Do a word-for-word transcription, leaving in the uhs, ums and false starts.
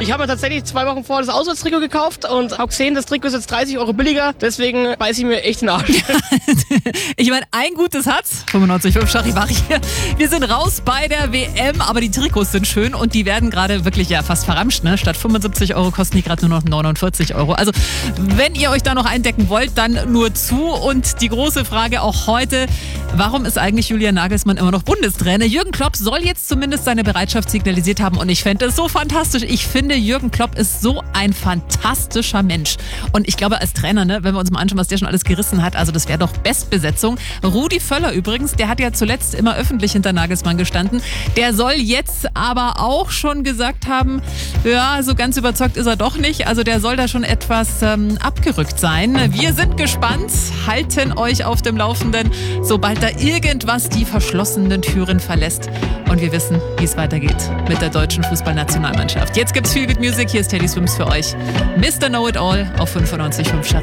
Ich habe mir tatsächlich zwei Wochen vor das Auswärtstrikot gekauft und habe gesehen, das Trikot ist jetzt dreißig Euro billiger. Deswegen beiße ich mir echt den Arsch. Ich meine, ein gutes hat's. fünfundneunzig Komma fünf Charivari hier. Wir sind raus bei der W M, aber die Trikots sind schön und die werden gerade wirklich ja fast verramscht. Ne? Statt fünfundsiebzig Euro kosten die gerade nur noch neunundvierzig Euro. Also wenn ihr euch da noch eindecken wollt, dann nur zu. Und die große Frage auch heute, warum ist eigentlich Julian Nagelsmann immer noch Bundestrainer? Jürgen Klopp soll jetzt zumindest seine Bereitschaft signalisiert haben und ich fände es so fantastisch. Ich finde, Jürgen Klopp ist so ein fantastischer Mensch. Und ich glaube, als Trainer, ne, wenn wir uns mal anschauen, was der schon alles gerissen hat, also das wäre doch Bestbesetzung. Rudi Völler übrigens, der hat ja zuletzt immer öffentlich hinter Nagelsmann gestanden. Der soll jetzt aber auch schon gesagt haben, ja, so ganz überzeugt ist er doch nicht. Also der soll da schon etwas ähm, abgerückt sein. Wir sind gespannt, halten euch auf dem Laufenden, sobald da irgendwas die verschlossenen Türen verlässt. Und wir wissen, wie es weitergeht mit der deutschen Fußballnationalmannschaft. Jetzt gibt's Feel Good Music. Hier ist Teddy Swims für euch. Mister Know It All auf fünfundneunzig Komma fünf Charivari.